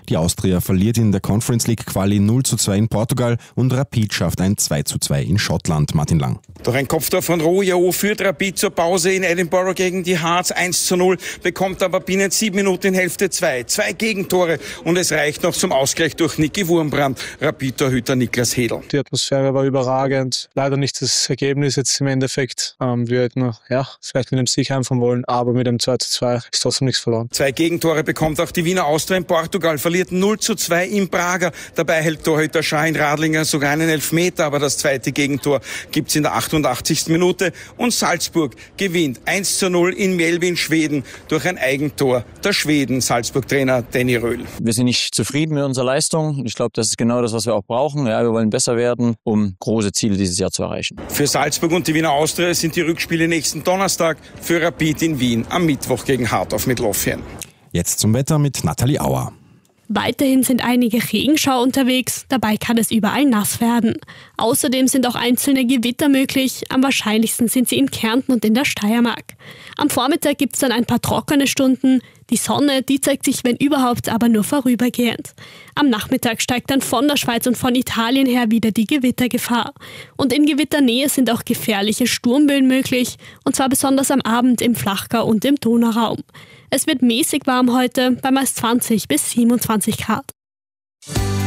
Die Austria verliert in der Conference League Quali 0:2 in Portugal und Rapid schafft ein 2:2 in Schottland. Martin Lang. Durch ein Kopftor von Rojo führt Rapid zur Pause in Edinburgh gegen die Hearts 1:0, bekommt aber binnen 7 Minuten in Hälfte 2 Gegentore und es reicht noch zum Ausgleich durch Niki Wurmbrand, Rapid-Torhüter Niklas Hedl. Die Atmosphäre war überragend, leider nicht das Ergebnis jetzt im Endeffekt. Wir hätten vielleicht mit dem Sieg heimfahren wollen, aber mit dem 2:2 ist trotzdem nichts verloren. 2 Gegentore bekommt auch die Wiener Austria in Portugal, verliert 0:2 in Prager. Dabei hält Torhüter Schein Radlinger sogar einen Elfmeter, aber das zweite Gegentor gibt's in der 88. Minute und Salzburg gewinnt 1:0 in Mjällby, Schweden, durch ein Eigentor der Schweden, Salzburg-Trainer Danny Röhl. Wir sind nicht zufrieden mit unserer Leistung. Ich glaube, das ist genau das, was wir auch brauchen. Ja, wir wollen besser werden, um große Ziele dieses Jahr zu erreichen. Für Salzburg und die Wiener Austria sind die Rückspiele nächsten Donnerstag, für Rapid in Wien am Mittwoch gegen Hardorf Midlothian. Jetzt zum Wetter mit Nathalie Auer. Weiterhin sind einige Regenschauer unterwegs, dabei kann es überall nass werden. Außerdem sind auch einzelne Gewitter möglich, am wahrscheinlichsten sind sie in Kärnten und in der Steiermark. Am Vormittag gibt es dann ein paar trockene Stunden, die Sonne, die zeigt sich wenn überhaupt aber nur vorübergehend. Am Nachmittag steigt dann von der Schweiz und von Italien her wieder die Gewittergefahr. Und in Gewitternähe sind auch gefährliche Sturmböen möglich, und zwar besonders am Abend im Flachgau und im Donauraum. Es wird mäßig warm heute, bei meist 20 bis 27 Grad.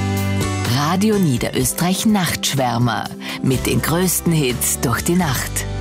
Radio Niederösterreich Nachtschwärmer mit den größten Hits durch die Nacht.